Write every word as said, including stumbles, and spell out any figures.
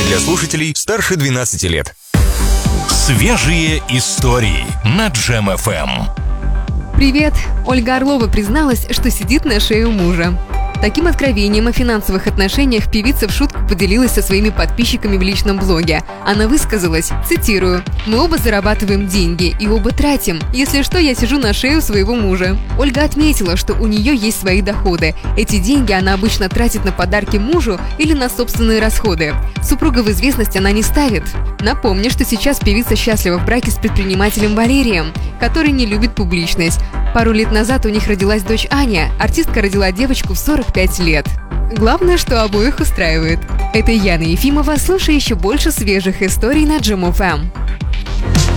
для слушателей старше двенадцати лет. Свежие истории на Джем эф эм. Привет! Ольга Орлова призналась, что сидит на шее у мужа. Таким откровением о финансовых отношениях певица в шутку поделилась со своими подписчиками в личном блоге. Она высказалась, цитирую: «Мы оба зарабатываем деньги и оба тратим. Если что, я сижу на шее у своего мужа». Ольга отметила, что у нее есть свои доходы. Эти деньги она обычно тратит на подарки мужу или на собственные расходы. Супруга в известность она не ставит. Напомню, что сейчас певица счастлива в браке с предпринимателем Валерием, который не любит публичность. Пару лет назад у них родилась дочь Аня. Артистка родила девочку в сорок пять лет. Главное, что обоих устраивает. Это Яна Ефимова. Слушай еще больше свежих историй на Джем эф эм.